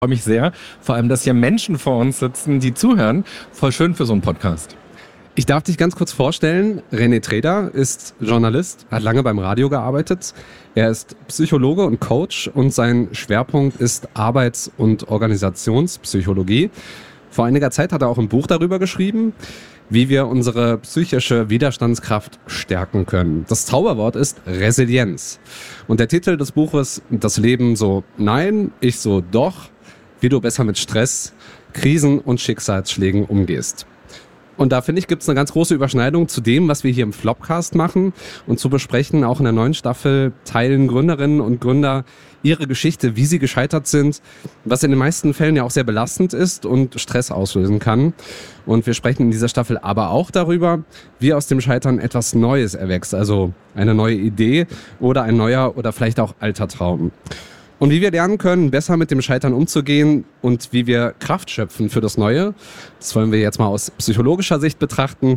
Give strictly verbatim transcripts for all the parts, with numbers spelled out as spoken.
freue mich sehr, vor allem, dass hier Menschen vor uns sitzen, die zuhören. Voll schön für so einen Podcast. Ich darf dich ganz kurz vorstellen. René Treder ist Journalist, hat lange beim Radio gearbeitet. Er ist Psychologe und Coach und sein Schwerpunkt ist Arbeits- und Organisationspsychologie. Vor einiger Zeit hat er auch ein Buch darüber geschrieben, wie wir unsere psychische Widerstandskraft stärken können. Das Zauberwort ist Resilienz. Und der Titel des Buches, Das Leben so nein, ich so doch, wie du besser mit Stress, Krisen und Schicksalsschlägen umgehst. Und da, finde ich, gibt es eine ganz große Überschneidung zu dem, was wir hier im Flopcast machen und zu besprechen. Auch in der neuen Staffel teilen Gründerinnen und Gründer ihre Geschichte, wie sie gescheitert sind, was in den meisten Fällen ja auch sehr belastend ist und Stress auslösen kann. Und wir sprechen in dieser Staffel aber auch darüber, wie aus dem Scheitern etwas Neues erwächst, also eine neue Idee oder ein neuer oder vielleicht auch alter Traum. Und wie wir lernen können, besser mit dem Scheitern umzugehen und wie wir Kraft schöpfen für das Neue. Das wollen wir jetzt mal aus psychologischer Sicht betrachten.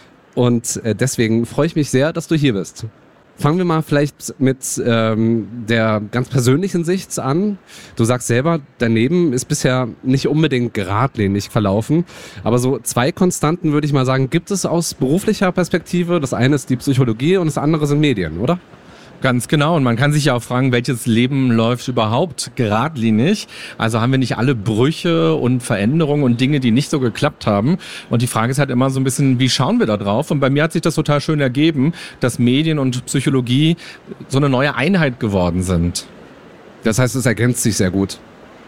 Und deswegen freue ich mich sehr, dass du hier bist. Fangen wir mal vielleicht mit ähm, der ganz persönlichen Sicht an. Du sagst selber, dein Leben ist bisher nicht unbedingt geradlinig verlaufen. Aber so zwei Konstanten, würde ich mal sagen, gibt es aus beruflicher Perspektive. Das eine ist die Psychologie und das andere sind Medien, oder? Ganz genau. Und man kann sich ja auch fragen, welches Leben läuft überhaupt geradlinig? Also haben wir nicht alle Brüche und Veränderungen und Dinge, die nicht so geklappt haben? Und die Frage ist halt immer so ein bisschen, wie schauen wir da drauf? Und bei mir hat sich das total schön ergeben, dass Medien und Psychologie so eine neue Einheit geworden sind. Das heißt, es ergänzt sich sehr gut.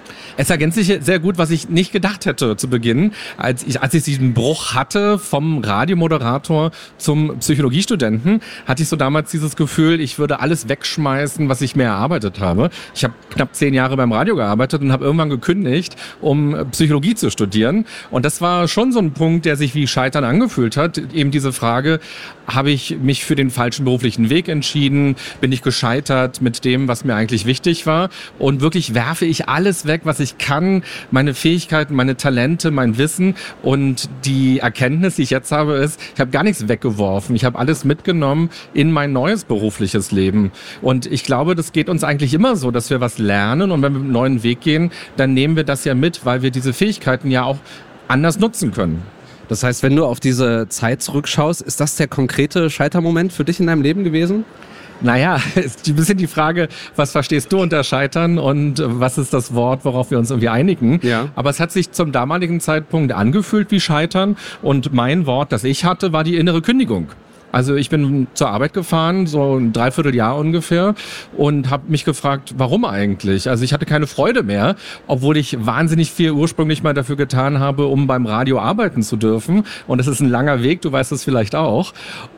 Es ergänzt sich sehr gut, was ich nicht gedacht hätte zu Beginn, als ich, als ich diesen Bruch hatte vom Radiomoderator zum Psychologiestudenten, hatte ich so damals dieses Gefühl, ich würde alles wegschmeißen, was ich mir erarbeitet habe. Ich habe knapp zehn Jahre beim Radio gearbeitet und habe irgendwann gekündigt, um Psychologie zu studieren. Und das war schon so ein Punkt, der sich wie Scheitern angefühlt hat. Eben diese Frage, habe ich mich für den falschen beruflichen Weg entschieden? Bin ich gescheitert mit dem, was mir eigentlich wichtig war? Und wirklich werfe ich alles weg, was ich Ich kann, meine Fähigkeiten, meine Talente, mein Wissen, und die Erkenntnis, die ich jetzt habe, ist, ich habe gar nichts weggeworfen. Ich habe alles mitgenommen in mein neues berufliches Leben. Und ich glaube, das geht uns eigentlich immer so, dass wir was lernen, und wenn wir einen neuen Weg gehen, dann nehmen wir das ja mit, weil wir diese Fähigkeiten ja auch anders nutzen können. Das heißt, wenn du auf diese Zeit zurückschaust, ist das der konkrete Scheitermoment für dich in deinem Leben gewesen? Naja, ist ein bisschen die Frage, was verstehst du unter Scheitern und was ist das Wort, worauf wir uns irgendwie einigen? Ja. Aber es hat sich zum damaligen Zeitpunkt angefühlt wie Scheitern, und mein Wort, das ich hatte, war die innere Kündigung. Also ich bin zur Arbeit gefahren, so ein Dreivierteljahr ungefähr, und habe mich gefragt, warum eigentlich? Also ich hatte keine Freude mehr, obwohl ich wahnsinnig viel ursprünglich mal dafür getan habe, um beim Radio arbeiten zu dürfen. Und das ist ein langer Weg, du weißt es vielleicht auch.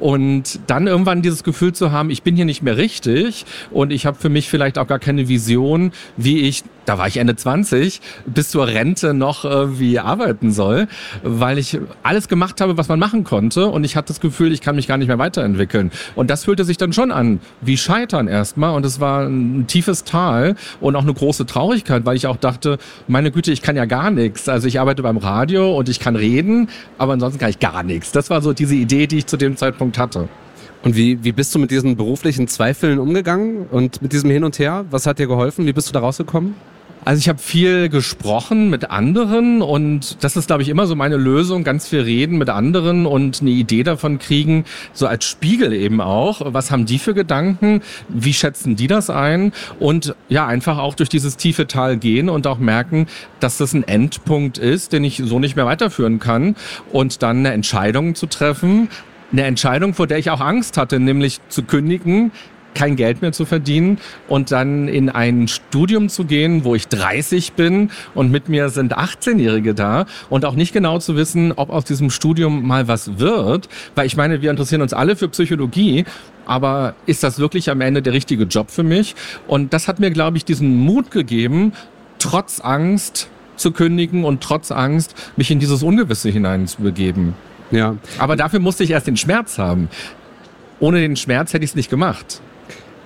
Und dann irgendwann dieses Gefühl zu haben, ich bin hier nicht mehr richtig, und ich habe für mich vielleicht auch gar keine Vision, wie ich, da war ich Ende zwanzig, bis zur Rente noch irgendwie arbeiten soll, weil ich alles gemacht habe, was man machen konnte, und ich hatte das Gefühl, ich kann mich gar nicht mehr weiterentwickeln. Und das fühlte sich dann schon an wie Scheitern erstmal, und es war ein tiefes Tal und auch eine große Traurigkeit, weil ich auch dachte, meine Güte, ich kann ja gar nichts. Also ich arbeite beim Radio und ich kann reden, aber ansonsten kann ich gar nichts. Das war so diese Idee, die ich zu dem Zeitpunkt hatte. Und wie, wie bist du mit diesen beruflichen Zweifeln umgegangen und mit diesem Hin und Her? Was hat dir geholfen? Wie bist du da rausgekommen? Also ich habe viel gesprochen mit anderen, und das ist, glaube ich, immer so meine Lösung, ganz viel reden mit anderen und eine Idee davon kriegen, so als Spiegel eben auch. Was haben die für Gedanken? Wie schätzen die das ein? Und ja, einfach auch durch dieses tiefe Tal gehen und auch merken, dass das ein Endpunkt ist, den ich so nicht mehr weiterführen kann, und dann eine Entscheidung zu treffen. Eine Entscheidung, vor der ich auch Angst hatte, nämlich zu kündigen, kein Geld mehr zu verdienen und dann in ein Studium zu gehen, wo ich dreißig bin, und mit mir sind achtzehnjährige da, und auch nicht genau zu wissen, ob aus diesem Studium mal was wird, weil ich meine, wir interessieren uns alle für Psychologie, aber ist das wirklich am Ende der richtige Job für mich? Und das hat mir, glaube ich, diesen Mut gegeben, trotz Angst zu kündigen und trotz Angst, mich in dieses Ungewisse hineinzubegeben. Ja. Aber dafür musste ich erst den Schmerz haben. Ohne den Schmerz hätte ich es nicht gemacht.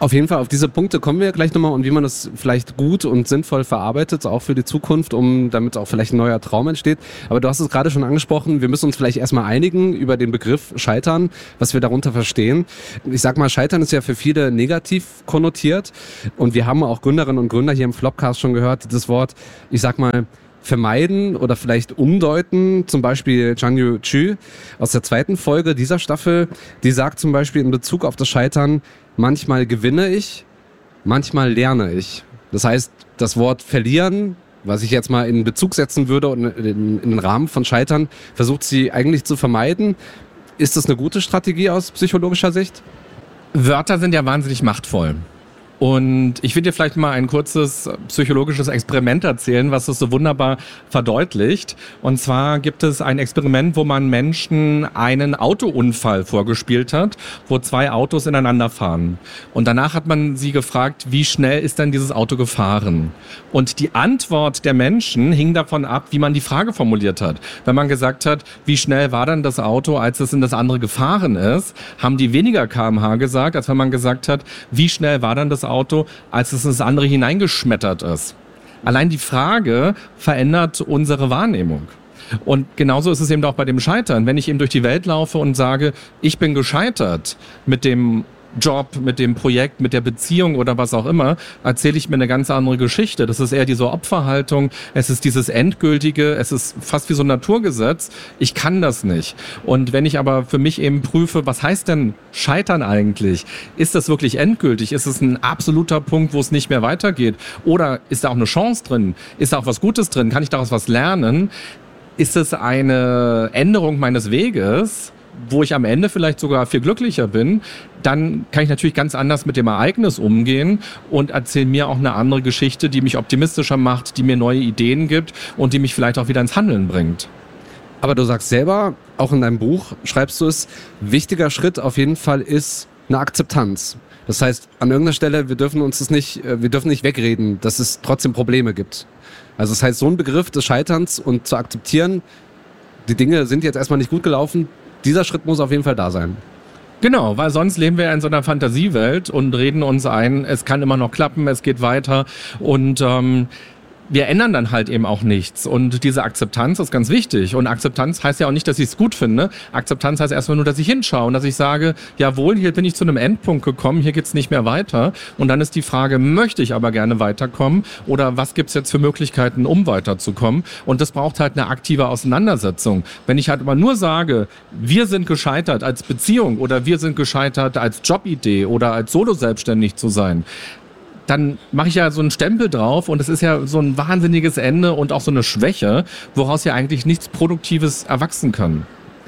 Auf jeden Fall, auf diese Punkte kommen wir gleich nochmal und wie man das vielleicht gut und sinnvoll verarbeitet, auch für die Zukunft, um damit auch vielleicht ein neuer Traum entsteht. Aber du hast es gerade schon angesprochen, wir müssen uns vielleicht erstmal einigen über den Begriff Scheitern, was wir darunter verstehen. Ich sag mal, Scheitern ist ja für viele negativ konnotiert und wir haben auch Gründerinnen und Gründer hier im Flopcast schon gehört, dieses Wort, ich sag mal, vermeiden oder vielleicht umdeuten. Zum Beispiel Chanyu Chu aus der zweiten Folge dieser Staffel, die sagt zum Beispiel in Bezug auf das Scheitern, manchmal gewinne ich, manchmal lerne ich. Das heißt, das Wort verlieren, was ich jetzt mal in Bezug setzen würde und in, in den Rahmen von Scheitern, versucht sie eigentlich zu vermeiden. Ist das eine gute Strategie aus psychologischer Sicht? Wörter sind ja wahnsinnig machtvoll. Und ich will dir vielleicht mal ein kurzes psychologisches Experiment erzählen, was es so wunderbar verdeutlicht. Und zwar gibt es ein Experiment, wo man Menschen einen Autounfall vorgespielt hat, wo zwei Autos ineinander fahren. Und danach hat man sie gefragt, wie schnell ist denn dieses Auto gefahren? Und die Antwort der Menschen hing davon ab, wie man die Frage formuliert hat. Wenn man gesagt hat, wie schnell war denn das Auto, als es in das andere gefahren ist, haben die weniger Kilometer pro Stunde gesagt, als wenn man gesagt hat, wie schnell war denn das Auto, als es in das andere hineingeschmettert ist. Allein die Frage verändert unsere Wahrnehmung. Und genauso ist es eben auch bei dem Scheitern. Wenn ich eben durch die Welt laufe und sage, ich bin gescheitert mit dem Job, mit dem Projekt, mit der Beziehung oder was auch immer, erzähle ich mir eine ganz andere Geschichte. Das ist eher diese Opferhaltung, es ist dieses Endgültige, es ist fast wie so ein Naturgesetz. Ich kann das nicht. Und wenn ich aber für mich eben prüfe, was heißt denn Scheitern eigentlich? Ist das wirklich endgültig? Ist es ein absoluter Punkt, wo es nicht mehr weitergeht? Oder ist da auch eine Chance drin? Ist da auch was Gutes drin? Kann ich daraus was lernen? Ist es eine Änderung meines Weges, wo ich am Ende vielleicht sogar viel glücklicher bin, dann kann ich natürlich ganz anders mit dem Ereignis umgehen und erzähle mir auch eine andere Geschichte, die mich optimistischer macht, die mir neue Ideen gibt und die mich vielleicht auch wieder ins Handeln bringt. Aber du sagst selber, auch in deinem Buch schreibst du es, wichtiger Schritt auf jeden Fall ist eine Akzeptanz. Das heißt, an irgendeiner Stelle, wir dürfen uns das nicht, wir dürfen nicht wegreden, dass es trotzdem Probleme gibt. Also das heißt, so ein Begriff des Scheiterns und zu akzeptieren, die Dinge sind jetzt erstmal nicht gut gelaufen, dieser Schritt muss auf jeden Fall da sein. Genau, weil sonst leben wir in so einer Fantasiewelt und reden uns ein, es kann immer noch klappen, es geht weiter und ähm, wir ändern dann halt eben auch nichts. Und diese Akzeptanz ist ganz wichtig. Und Akzeptanz heißt ja auch nicht, dass ich es gut finde. Akzeptanz heißt erstmal nur, dass ich hinschaue und dass ich sage, jawohl, hier bin ich zu einem Endpunkt gekommen, hier geht's nicht mehr weiter. Und dann ist die Frage, möchte ich aber gerne weiterkommen? Oder was gibt's jetzt für Möglichkeiten, um weiterzukommen? Und das braucht halt eine aktive Auseinandersetzung. Wenn ich halt aber nur sage, wir sind gescheitert als Beziehung oder wir sind gescheitert als Jobidee oder als Solo-selbstständig zu sein, dann mache ich ja so einen Stempel drauf und es ist ja so ein wahnsinniges Ende und auch so eine Schwäche, woraus ja eigentlich nichts Produktives erwachsen kann.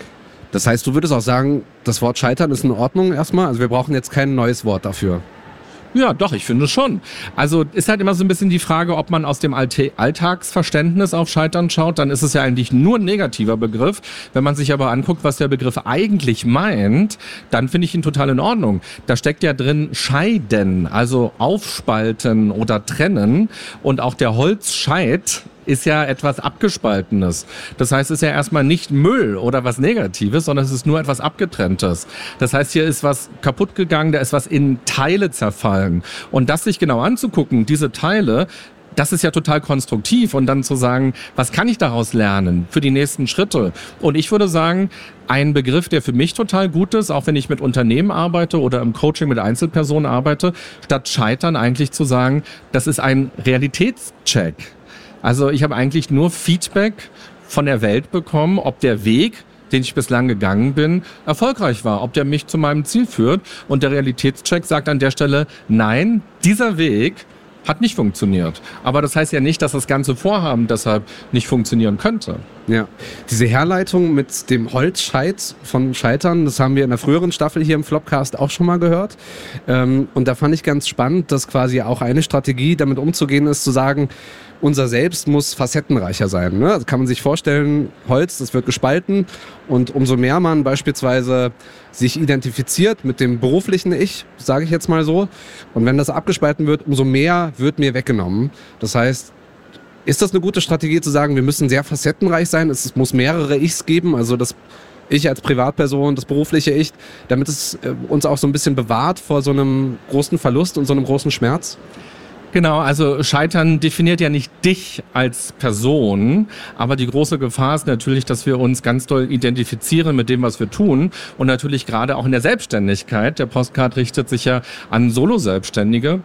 Das heißt, du würdest auch sagen, das Wort Scheitern ist in Ordnung erstmal? Also wir brauchen jetzt kein neues Wort dafür. Ja, doch, ich finde schon. Also ist halt immer so ein bisschen die Frage, ob man aus dem Alltagsverständnis auf Scheitern schaut, dann ist es ja eigentlich nur ein negativer Begriff. Wenn man sich aber anguckt, was der Begriff eigentlich meint, dann finde ich ihn total in Ordnung. Da steckt ja drin scheiden, also aufspalten oder trennen und auch der Holzscheit ist ja etwas Abgespaltenes. Das heißt, es ist ja erstmal nicht Müll oder was Negatives, sondern es ist nur etwas Abgetrenntes. Das heißt, hier ist was kaputt gegangen, da ist was in Teile zerfallen. Und das sich genau anzugucken, diese Teile, das ist ja total konstruktiv und dann zu sagen, was kann ich daraus lernen für die nächsten Schritte? Und ich würde sagen, ein Begriff, der für mich total gut ist, auch wenn ich mit Unternehmen arbeite oder im Coaching mit Einzelpersonen arbeite, statt Scheitern eigentlich zu sagen, das ist ein Realitätscheck. Also ich habe eigentlich nur Feedback von der Welt bekommen, ob der Weg, den ich bislang gegangen bin, erfolgreich war, ob der mich zu meinem Ziel führt. Und der Realitätscheck sagt an der Stelle, nein, dieser Weg hat nicht funktioniert. Aber das heißt ja nicht, dass das ganze Vorhaben deshalb nicht funktionieren könnte. Ja, diese Herleitung mit dem Holzscheit von Scheitern, das haben wir in der früheren Staffel hier im Flopcast auch schon mal gehört. Ähm, und da fand ich ganz spannend, dass quasi auch eine Strategie, damit umzugehen ist, zu sagen, unser Selbst muss facettenreicher sein. Ne? Also kann man sich vorstellen, Holz, das wird gespalten und umso mehr man beispielsweise sich identifiziert mit dem beruflichen Ich, sage ich jetzt mal so, und wenn das abgespalten wird, umso mehr wird mir weggenommen. Das heißt, ist das eine gute Strategie zu sagen, wir müssen sehr facettenreich sein, es muss mehrere Ichs geben, also das ich als Privatperson, das berufliche Ich, damit es uns auch so ein bisschen bewahrt vor so einem großen Verlust und so einem großen Schmerz? Genau, also Scheitern definiert ja nicht dich als Person, aber die große Gefahr ist natürlich, dass wir uns ganz doll identifizieren mit dem, was wir tun und natürlich gerade auch in der Selbstständigkeit. Der Postcard richtet sich ja an Solo-Selbstständige.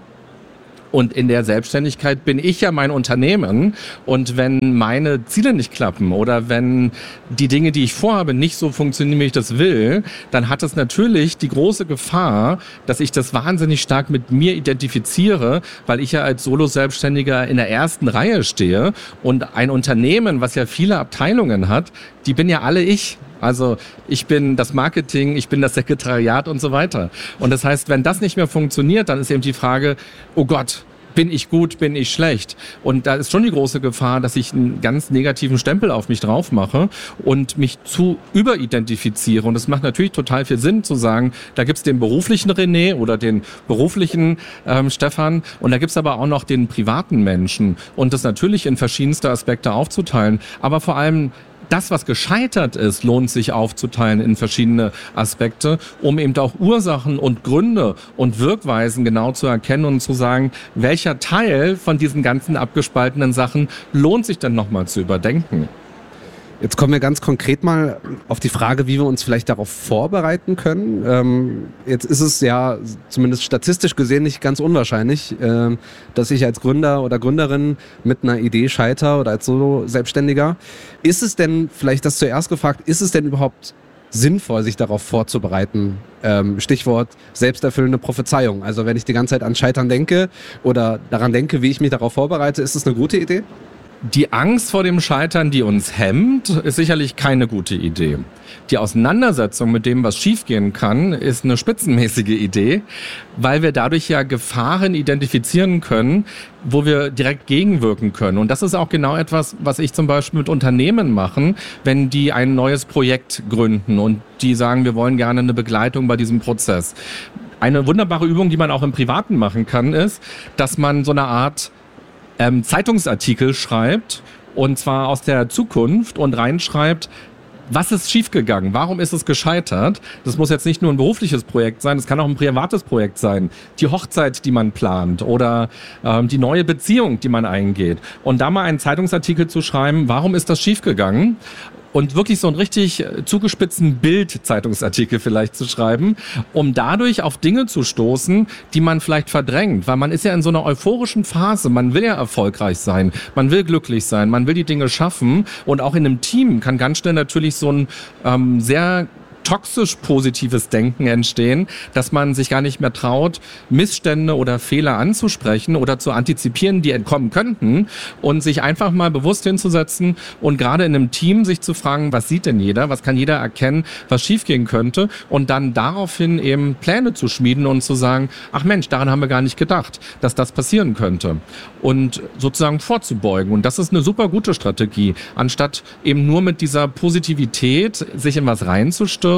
Und in der Selbstständigkeit bin ich ja mein Unternehmen. Und wenn meine Ziele nicht klappen oder wenn die Dinge, die ich vorhabe, nicht so funktionieren, wie ich das will, dann hat es natürlich die große Gefahr, dass ich das wahnsinnig stark mit mir identifiziere, weil ich ja als Solo-Selbstständiger in der ersten Reihe stehe. Und ein Unternehmen, was ja viele Abteilungen hat, die bin ja alle ich. Also ich bin das Marketing, ich bin das Sekretariat und so weiter. Und das heißt, wenn das nicht mehr funktioniert, dann ist eben die Frage, oh Gott, bin ich gut, bin ich schlecht? Und da ist schon die große Gefahr, dass ich einen ganz negativen Stempel auf mich drauf mache und mich zu überidentifiziere. Und es macht natürlich total viel Sinn zu sagen, da gibt's den beruflichen René oder den beruflichen ähm, Stefan und da gibt's aber auch noch den privaten Menschen. Und das natürlich in verschiedenste Aspekte aufzuteilen. Aber vor allem das, was gescheitert ist, lohnt sich aufzuteilen in verschiedene Aspekte, um eben auch Ursachen und Gründe und Wirkweisen genau zu erkennen und zu sagen, welcher Teil von diesen ganzen abgespaltenen Sachen lohnt sich denn nochmal zu überdenken. Jetzt kommen wir ganz konkret mal auf die Frage, wie wir uns vielleicht darauf vorbereiten können. Ähm, jetzt ist es ja zumindest statistisch gesehen nicht ganz unwahrscheinlich, äh, dass ich als Gründer oder Gründerin mit einer Idee scheitere oder als Solo-Selbstständiger. Ist es denn, vielleicht das zuerst gefragt, ist es denn überhaupt sinnvoll, sich darauf vorzubereiten? Ähm, Stichwort selbsterfüllende Prophezeiung. Also wenn ich die ganze Zeit an Scheitern denke oder daran denke, wie ich mich darauf vorbereite, ist das eine gute Idee? Die Angst vor dem Scheitern, die uns hemmt, ist sicherlich keine gute Idee. Die Auseinandersetzung mit dem, was schiefgehen kann, ist eine spitzenmäßige Idee, weil wir dadurch ja Gefahren identifizieren können, wo wir direkt gegenwirken können. Und das ist auch genau etwas, was ich zum Beispiel mit Unternehmen mache, wenn die ein neues Projekt gründen und die sagen, wir wollen gerne eine Begleitung bei diesem Prozess. Eine wunderbare Übung, die man auch im Privaten machen kann, ist, dass man so eine Art Ähm, Zeitungsartikel schreibt, und zwar aus der Zukunft, und reinschreibt, was ist schiefgegangen? Warum ist es gescheitert? Das muss jetzt nicht nur ein berufliches Projekt sein, es kann auch ein privates Projekt sein. Die Hochzeit, die man plant oder ähm, die neue Beziehung, die man eingeht. Und da mal einen Zeitungsartikel zu schreiben, warum ist das schiefgegangen? Und wirklich so einen richtig zugespitzten Bild-Zeitungsartikel vielleicht zu schreiben, um dadurch auf Dinge zu stoßen, die man vielleicht verdrängt. Weil man ist ja in so einer euphorischen Phase, man will ja erfolgreich sein, man will glücklich sein, man will die Dinge schaffen. Und auch in einem Team kann ganz schnell natürlich so ein ähm, sehr toxisch positives Denken entstehen, dass man sich gar nicht mehr traut, Missstände oder Fehler anzusprechen oder zu antizipieren, die entkommen könnten, und sich einfach mal bewusst hinzusetzen und gerade in einem Team sich zu fragen, was sieht denn jeder, was kann jeder erkennen, was schiefgehen könnte, und dann daraufhin eben Pläne zu schmieden und zu sagen, ach Mensch, daran haben wir gar nicht gedacht, dass das passieren könnte, und sozusagen vorzubeugen. Und das ist eine super gute Strategie, anstatt eben nur mit dieser Positivität sich in was reinzustürzen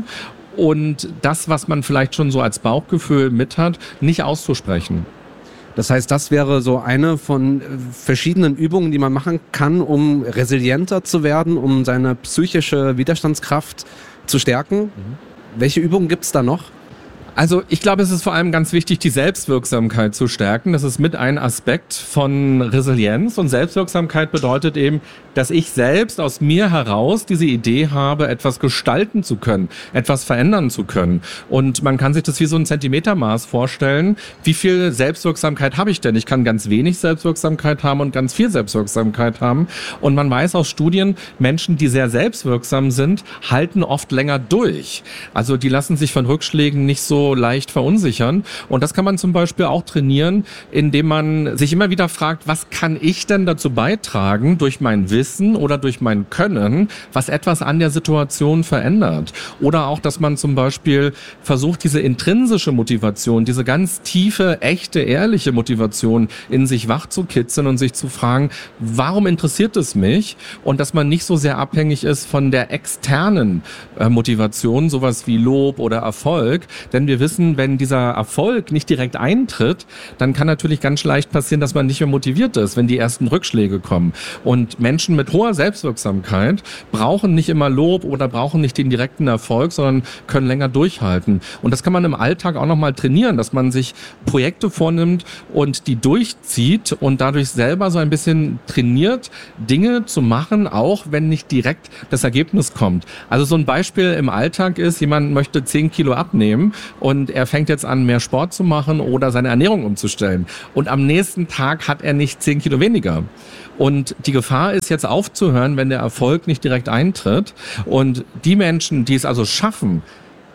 und das, was man vielleicht schon so als Bauchgefühl mit hat, nicht auszusprechen. Das heißt, das wäre so eine von verschiedenen Übungen, die man machen kann, um resilienter zu werden, um seine psychische Widerstandskraft zu stärken. Mhm. Welche Übungen gibt es da noch? Also ich glaube, es ist vor allem ganz wichtig, die Selbstwirksamkeit zu stärken. Das ist mit ein Aspekt von Resilienz. Und Selbstwirksamkeit bedeutet eben, dass ich selbst aus mir heraus diese Idee habe, etwas gestalten zu können, etwas verändern zu können. Und man kann sich das wie so ein Zentimetermaß vorstellen. Wie viel Selbstwirksamkeit habe ich denn? Ich kann ganz wenig Selbstwirksamkeit haben und ganz viel Selbstwirksamkeit haben. Und man weiß aus Studien, Menschen, die sehr selbstwirksam sind, halten oft länger durch. Also die lassen sich von Rückschlägen nicht so leicht verunsichern. Und das kann man zum Beispiel auch trainieren, indem man sich immer wieder fragt, was kann ich denn dazu beitragen, durch mein Wissen oder durch mein Können, was etwas an der Situation verändert. Oder auch, dass man zum Beispiel versucht, diese intrinsische Motivation, diese ganz tiefe, echte, ehrliche Motivation in sich wach zu kitzeln und sich zu fragen, warum interessiert es mich? Und dass man nicht so sehr abhängig ist von der externen äh, Motivation, sowas wie Lob oder Erfolg. Denn wir wissen, wenn dieser Erfolg nicht direkt eintritt, dann kann natürlich ganz leicht passieren, dass man nicht mehr motiviert ist, wenn die ersten Rückschläge kommen. Und Menschen mit hoher Selbstwirksamkeit brauchen nicht immer Lob oder brauchen nicht den direkten Erfolg, sondern können länger durchhalten. Und das kann man im Alltag auch nochmal trainieren, dass man sich Projekte vornimmt und die durchzieht und dadurch selber so ein bisschen trainiert, Dinge zu machen, auch wenn nicht direkt das Ergebnis kommt. Also so ein Beispiel im Alltag ist, jemand möchte zehn Kilo abnehmen und er fängt jetzt an, mehr Sport zu machen oder seine Ernährung umzustellen. Und am nächsten Tag hat er nicht zehn Kilo weniger. Und die Gefahr ist jetzt aufzuhören, wenn der Erfolg nicht direkt eintritt. Und die Menschen, die es also schaffen,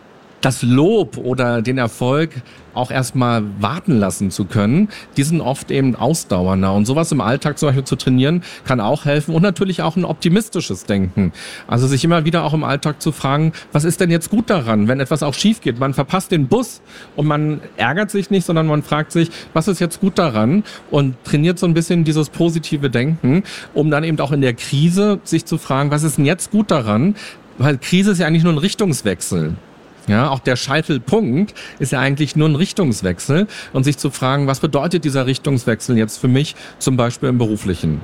das Lob oder den Erfolg auch erstmal warten lassen zu können, die sind oft eben ausdauernder. Und sowas im Alltag zum Beispiel zu trainieren, kann auch helfen. Und natürlich auch ein optimistisches Denken. Also sich immer wieder auch im Alltag zu fragen, was ist denn jetzt gut daran, wenn etwas auch schief geht? Man verpasst den Bus und man ärgert sich nicht, sondern man fragt sich, was ist jetzt gut daran? Und trainiert so ein bisschen dieses positive Denken, um dann eben auch in der Krise sich zu fragen, was ist denn jetzt gut daran? Weil Krise ist ja eigentlich nur ein Richtungswechsel. Ja, auch der Scheitelpunkt ist ja eigentlich nur ein Richtungswechsel und sich zu fragen, was bedeutet dieser Richtungswechsel jetzt für mich, zum Beispiel im Beruflichen?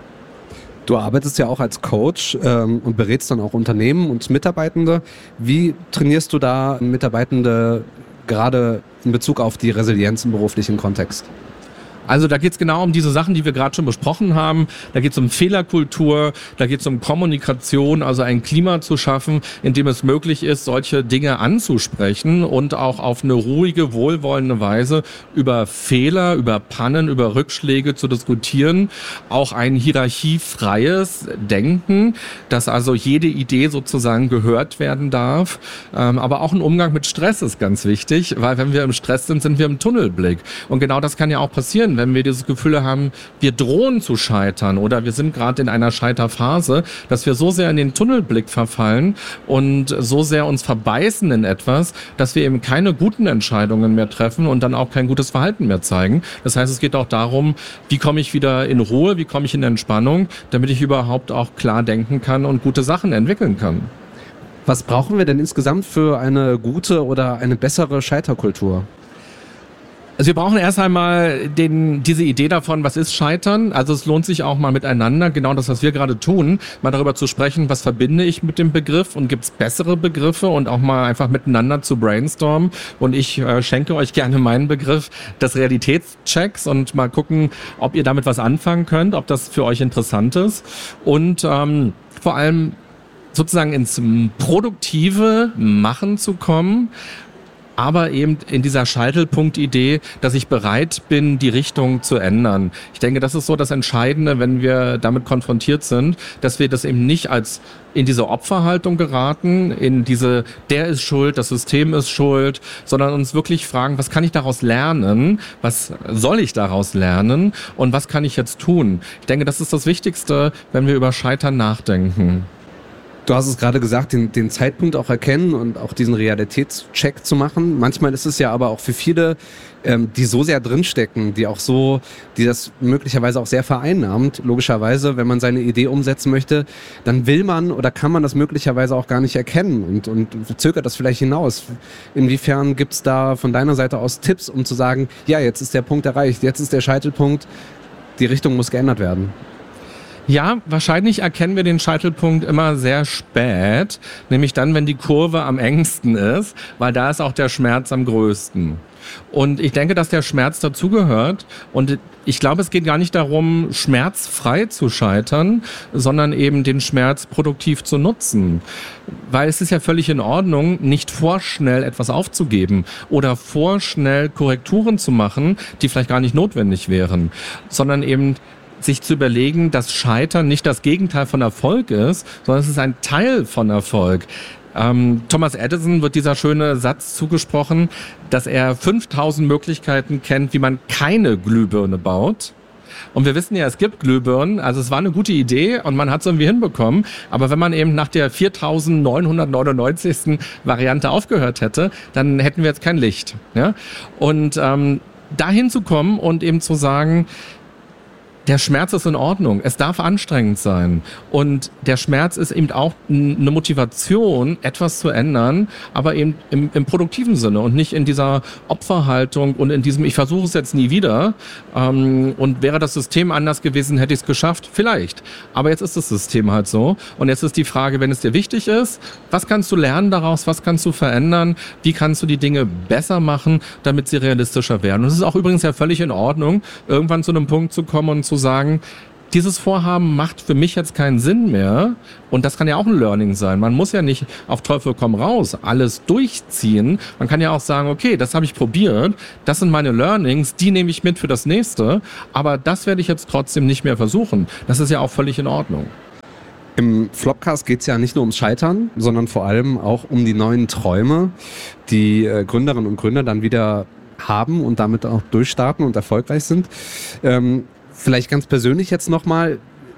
Du arbeitest ja auch als Coach ähm, und berätst dann auch Unternehmen und Mitarbeitende. Wie trainierst du da Mitarbeitende gerade in Bezug auf die Resilienz im beruflichen Kontext? Also da geht's genau um diese Sachen, die wir gerade schon besprochen haben. Da geht's um Fehlerkultur, da geht's um Kommunikation, also ein Klima zu schaffen, in dem es möglich ist, solche Dinge anzusprechen und auch auf eine ruhige, wohlwollende Weise über Fehler, über Pannen, über Rückschläge zu diskutieren. Auch ein hierarchiefreies Denken, dass also jede Idee sozusagen gehört werden darf. Ähm, aber auch ein Umgang mit Stress ist ganz wichtig, weil wenn wir im Stress sind, sind wir im Tunnelblick. Und genau das kann ja auch passieren, wenn wir dieses Gefühl haben, wir drohen zu scheitern oder wir sind gerade in einer Scheiterphase, dass wir so sehr in den Tunnelblick verfallen und so sehr uns verbeißen in etwas, dass wir eben keine guten Entscheidungen mehr treffen und dann auch kein gutes Verhalten mehr zeigen. Das heißt, es geht auch darum, wie komme ich wieder in Ruhe, wie komme ich in Entspannung, damit ich überhaupt auch klar denken kann und gute Sachen entwickeln kann. Was brauchen wir denn insgesamt für eine gute oder eine bessere Scheiterkultur? Also wir brauchen erst einmal den, diese Idee davon, was ist Scheitern. Also es lohnt sich auch mal miteinander, genau das, was wir gerade tun, mal darüber zu sprechen, was verbinde ich mit dem Begriff und gibt es bessere Begriffe und auch mal einfach miteinander zu brainstormen. Und ich äh, schenke euch gerne meinen Begriff des Realitätschecks und mal gucken, ob ihr damit was anfangen könnt, ob das für euch interessant ist. Und ähm, vor allem sozusagen ins produktive Machen zu kommen, aber eben in dieser Scheitelpunktidee, dass ich bereit bin, die Richtung zu ändern. Ich denke, das ist so das Entscheidende, wenn wir damit konfrontiert sind, dass wir das eben nicht als in diese Opferhaltung geraten, in diese, der ist schuld, das System ist schuld, sondern uns wirklich fragen, was kann ich daraus lernen, was soll ich daraus lernen und was kann ich jetzt tun? Ich denke, das ist das Wichtigste, wenn wir über Scheitern nachdenken. Du hast es gerade gesagt, den, den Zeitpunkt auch erkennen und auch diesen Realitätscheck zu machen. Manchmal ist es ja aber auch für viele, ähm, die so sehr drinstecken, die auch so, die das möglicherweise auch sehr vereinnahmt, logischerweise, wenn man seine Idee umsetzen möchte, dann will man oder kann man das möglicherweise auch gar nicht erkennen und, und zögert das vielleicht hinaus. Inwiefern gibt es da von deiner Seite aus Tipps, um zu sagen, ja, jetzt ist der Punkt erreicht, jetzt ist der Scheitelpunkt, die Richtung muss geändert werden? Ja, wahrscheinlich erkennen wir den Scheitelpunkt immer sehr spät, nämlich dann, wenn die Kurve am engsten ist, weil da ist auch der Schmerz am größten. Und ich denke, dass der Schmerz dazugehört. Und ich glaube, es geht gar nicht darum, schmerzfrei zu scheitern, sondern eben den Schmerz produktiv zu nutzen. Weil es ist ja völlig in Ordnung, nicht vorschnell etwas aufzugeben oder vorschnell Korrekturen zu machen, die vielleicht gar nicht notwendig wären, sondern eben sich zu überlegen, dass Scheitern nicht das Gegenteil von Erfolg ist, sondern es ist ein Teil von Erfolg. Ähm, Thomas Edison wird dieser schöne Satz zugesprochen, dass er fünftausend Möglichkeiten kennt, wie man keine Glühbirne baut. Und wir wissen ja, es gibt Glühbirnen, also es war eine gute Idee und man hat es irgendwie hinbekommen. Aber wenn man eben nach der viertausendneunhundertneunundneunzigsten Variante aufgehört hätte, dann hätten wir jetzt kein Licht. Ja? Und ähm, dahin zu kommen und eben zu sagen, der Schmerz ist in Ordnung. Es darf anstrengend sein. Und der Schmerz ist eben auch eine Motivation, etwas zu ändern, aber eben im, im produktiven Sinne und nicht in dieser Opferhaltung und in diesem, ich versuche es jetzt nie wieder. Ähm, und wäre das System anders gewesen, hätte ich es geschafft? Vielleicht. Aber jetzt ist das System halt so. Und jetzt ist die Frage, wenn es dir wichtig ist, was kannst du lernen daraus? Was kannst du verändern? Wie kannst du die Dinge besser machen, damit sie realistischer werden? Und es ist auch übrigens ja völlig in Ordnung, irgendwann zu einem Punkt zu kommen und zu zu sagen, dieses Vorhaben macht für mich jetzt keinen Sinn mehr. Und das kann ja auch ein Learning sein. Man muss ja nicht auf Teufel komm raus alles durchziehen. Man kann ja auch sagen, okay, das habe ich probiert, das sind meine Learnings, die nehme ich mit für das nächste, aber das werde ich jetzt trotzdem nicht mehr versuchen. Das ist ja auch völlig in Ordnung. Im Flopcast geht es ja nicht nur ums Scheitern, sondern vor allem auch um die neuen Träume, die äh, Gründerinnen und Gründer dann wieder haben und damit auch durchstarten und erfolgreich sind. Ähm, Vielleicht ganz persönlich jetzt nochmal.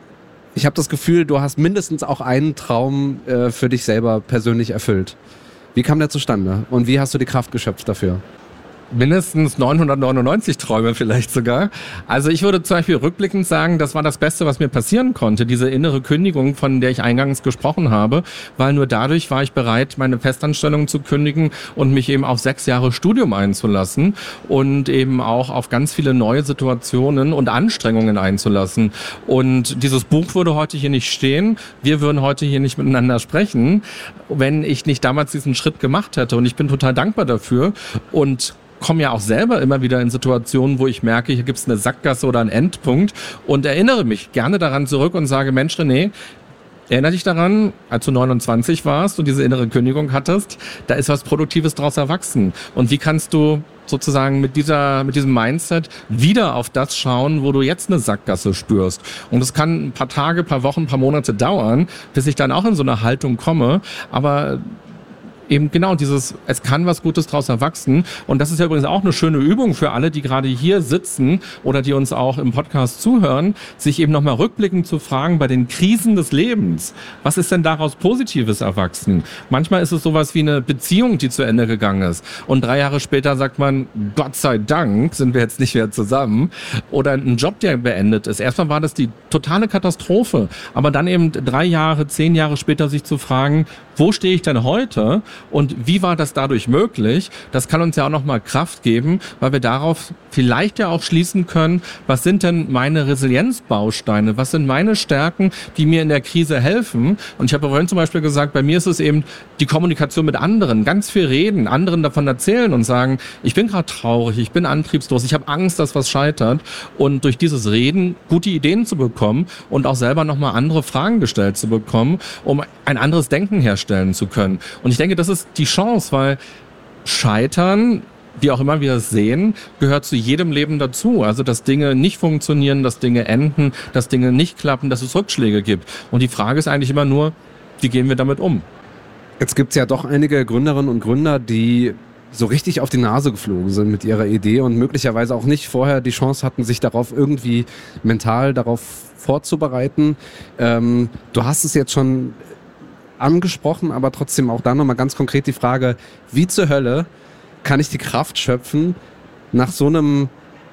Ich habe das Gefühl, du hast mindestens auch einen Traum äh, für dich selber persönlich erfüllt. Wie kam der zustande und wie hast du die Kraft geschöpft dafür? Mindestens neunhundertneunundneunzig Träume vielleicht sogar. Also ich würde zum Beispiel rückblickend sagen, das war das Beste, was mir passieren konnte. Diese innere Kündigung, von der ich eingangs gesprochen habe, weil nur dadurch war ich bereit, meine Festanstellung zu kündigen und mich eben auf sechs Jahre Studium einzulassen und eben auch auf ganz viele neue Situationen und Anstrengungen einzulassen. Und dieses Buch würde heute hier nicht stehen. Wir würden heute hier nicht miteinander sprechen, wenn ich nicht damals diesen Schritt gemacht hätte. Und ich bin total dankbar dafür und komme ja auch selber immer wieder in Situationen, wo ich merke, hier gibt es eine Sackgasse oder einen Endpunkt und erinnere mich gerne daran zurück und sage, Mensch René, erinnere dich daran, als du neunundzwanzig warst und diese innere Kündigung hattest, da ist was Produktives draus erwachsen. Und wie kannst du sozusagen mit dieser, mit diesem Mindset wieder auf das schauen, wo du jetzt eine Sackgasse spürst? Und es kann ein paar Tage, paar Wochen, paar Monate dauern, bis ich dann auch in so eine Haltung komme, aber eben genau dieses, es kann was Gutes draus erwachsen. Und das ist ja übrigens auch eine schöne Übung für alle, die gerade hier sitzen oder die uns auch im Podcast zuhören, sich eben nochmal rückblickend zu fragen bei den Krisen des Lebens. Was ist denn daraus Positives erwachsen? Manchmal ist es sowas wie eine Beziehung, die zu Ende gegangen ist. Und drei Jahre später sagt man, Gott sei Dank sind wir jetzt nicht mehr zusammen. Oder ein Job, der beendet ist. Erstmal war das die totale Katastrophe. Aber dann eben drei Jahre, zehn Jahre später sich zu fragen, wo stehe ich denn heute? Und wie war das dadurch möglich? Das kann uns ja auch nochmal Kraft geben, weil wir darauf vielleicht ja auch schließen können, was sind denn meine Resilienzbausteine? Was sind meine Stärken, die mir in der Krise helfen? Und ich habe vorhin zum Beispiel gesagt, bei mir ist es eben die Kommunikation mit anderen, ganz viel reden, anderen davon erzählen und sagen, ich bin gerade traurig, ich bin antriebslos, ich habe Angst, dass was scheitert. Und durch dieses Reden gute Ideen zu bekommen und auch selber nochmal andere Fragen gestellt zu bekommen, um ein anderes Denken herstellen zu können. Und ich denke, das ist die Chance, weil Scheitern, wie auch immer wir es sehen, gehört zu jedem Leben dazu. Also, dass Dinge nicht funktionieren, dass Dinge enden, dass Dinge nicht klappen, dass es Rückschläge gibt. Und die Frage ist eigentlich immer nur, wie gehen wir damit um? Jetzt gibt es ja doch einige Gründerinnen und Gründer, die so richtig auf die Nase geflogen sind mit ihrer Idee und möglicherweise auch nicht vorher die Chance hatten, sich darauf irgendwie mental darauf vorzubereiten. Ähm, du hast es jetzt schon angesprochen, aber trotzdem auch da nochmal ganz konkret die Frage, wie zur Hölle kann ich die Kraft schöpfen, nach so einem,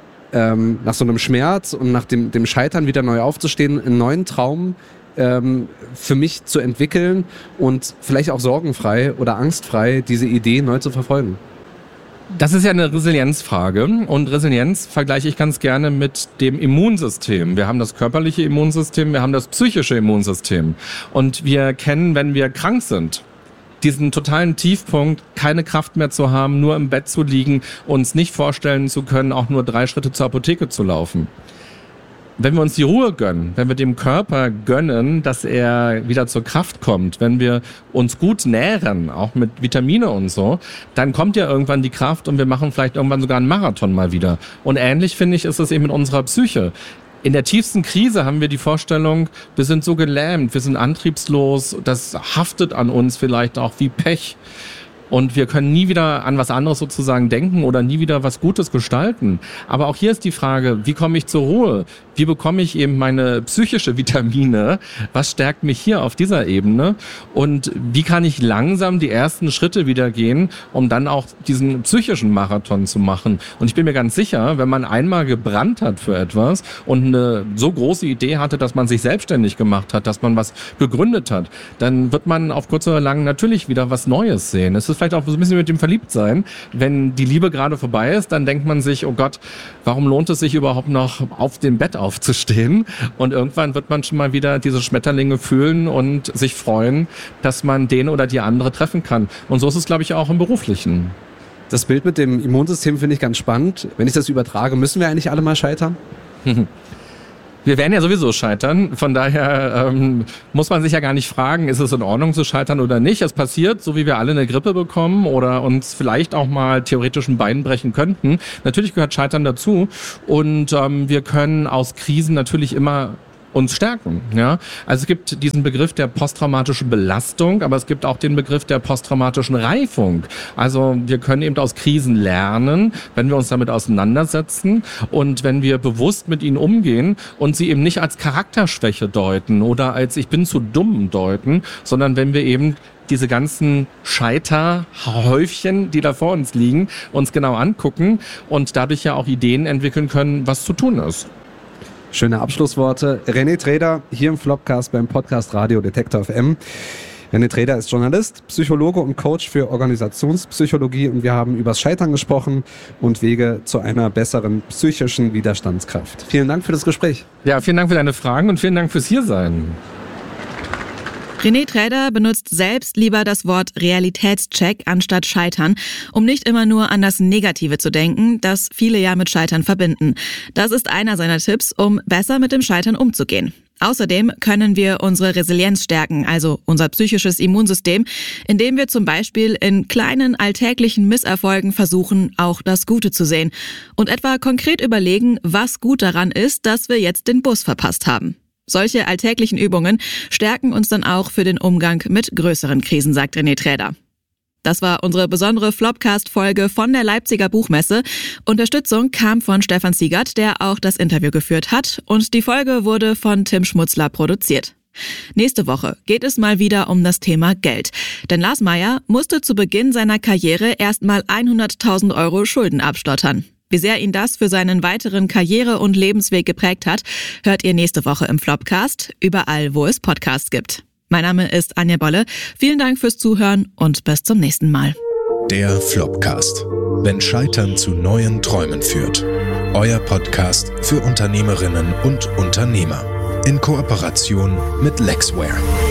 ähm, nach so einem Schmerz und nach dem, dem Scheitern wieder neu aufzustehen, einen neuen Traum ähm, für mich zu entwickeln und vielleicht auch sorgenfrei oder angstfrei diese Idee neu zu verfolgen? Das ist ja eine Resilienzfrage und Resilienz vergleiche ich ganz gerne mit dem Immunsystem. Wir haben das körperliche Immunsystem, wir haben das psychische Immunsystem und wir kennen, wenn wir krank sind, diesen totalen Tiefpunkt, keine Kraft mehr zu haben, nur im Bett zu liegen, uns nicht vorstellen zu können, auch nur drei Schritte zur Apotheke zu laufen. Wenn wir uns die Ruhe gönnen, wenn wir dem Körper gönnen, dass er wieder zur Kraft kommt, wenn wir uns gut nähren, auch mit Vitamine und so, dann kommt ja irgendwann die Kraft und wir machen vielleicht irgendwann sogar einen Marathon mal wieder. Und ähnlich, finde ich, ist es eben in unserer Psyche. In der tiefsten Krise haben wir die Vorstellung, wir sind so gelähmt, wir sind antriebslos, das haftet an uns vielleicht auch wie Pech. Und wir können nie wieder an was anderes sozusagen denken oder nie wieder was Gutes gestalten. Aber auch hier ist die Frage, wie komme ich zur Ruhe? wie bekomme ich eben meine psychische Vitamine, was stärkt mich hier auf dieser Ebene und wie kann ich langsam die ersten Schritte wieder gehen, um dann auch diesen psychischen Marathon zu machen. Und ich bin mir ganz sicher, wenn man einmal gebrannt hat für etwas und eine so große Idee hatte, dass man sich selbstständig gemacht hat, dass man was gegründet hat, dann wird man auf kurz oder lang natürlich wieder was Neues sehen. Es ist vielleicht auch so ein bisschen mit dem Verliebtsein. Wenn die Liebe gerade vorbei ist, dann denkt man sich, oh Gott, warum lohnt es sich überhaupt noch auf dem Bett aufzustehen? Und irgendwann wird man schon mal wieder diese Schmetterlinge fühlen und sich freuen, dass man den oder die andere treffen kann. Und so ist es, glaube ich, auch im Beruflichen. Das Bild mit dem Immunsystem finde ich ganz spannend. Wenn ich das übertrage, müssen wir eigentlich alle mal scheitern? Wir werden ja sowieso scheitern, von daher ähm, muss man sich ja gar nicht fragen, ist es in Ordnung zu scheitern oder nicht. Es passiert, so wie wir alle eine Grippe bekommen oder uns vielleicht auch mal theoretisch ein Bein brechen könnten. Natürlich gehört Scheitern dazu und ähm, wir können aus Krisen natürlich immer uns stärken. Ja? Also es gibt diesen Begriff der posttraumatischen Belastung, aber es gibt auch den Begriff der posttraumatischen Reifung. Also wir können eben aus Krisen lernen, wenn wir uns damit auseinandersetzen und wenn wir bewusst mit ihnen umgehen und sie eben nicht als Charakterschwäche deuten oder als ich bin zu dumm deuten, sondern wenn wir eben diese ganzen Scheiterhäufchen, die da vor uns liegen, uns genau angucken und dadurch ja auch Ideen entwickeln können, was zu tun ist. Schöne Abschlussworte. René Treder hier im Flopcast beim Podcast Radio Detektor F M. René Treder ist Journalist, Psychologe und Coach für Organisationspsychologie und wir haben übers Scheitern gesprochen und Wege zu einer besseren psychischen Widerstandskraft. Vielen Dank für das Gespräch. Ja, vielen Dank für deine Fragen und vielen Dank fürs Hiersein. René Treder benutzt selbst lieber das Wort Realitätscheck anstatt Scheitern, um nicht immer nur an das Negative zu denken, das viele ja mit Scheitern verbinden. Das ist einer seiner Tipps, um besser mit dem Scheitern umzugehen. Außerdem können wir unsere Resilienz stärken, also unser psychisches Immunsystem, indem wir zum Beispiel in kleinen alltäglichen Misserfolgen versuchen, auch das Gute zu sehen und etwa konkret überlegen, was gut daran ist, dass wir jetzt den Bus verpasst haben. Solche alltäglichen Übungen stärken uns dann auch für den Umgang mit größeren Krisen, sagt René Treder. Das war unsere besondere Flopcast-Folge von der Leipziger Buchmesse. Unterstützung kam von Stefan Ziegert, der auch das Interview geführt hat. Und die Folge wurde von Tim Schmutzler produziert. Nächste Woche geht es mal wieder um das Thema Geld. Denn Lars Meyer musste zu Beginn seiner Karriere erstmal hunderttausend Euro Schulden abstottern. Wie sehr ihn das für seinen weiteren Karriere- und Lebensweg geprägt hat, hört ihr nächste Woche im Flopcast, überall, wo es Podcasts gibt. Mein Name ist Anja Bolle. Vielen Dank fürs Zuhören und bis zum nächsten Mal. Der Flopcast. Wenn Scheitern zu neuen Träumen führt. Euer Podcast für Unternehmerinnen und Unternehmer. In Kooperation mit Lexware.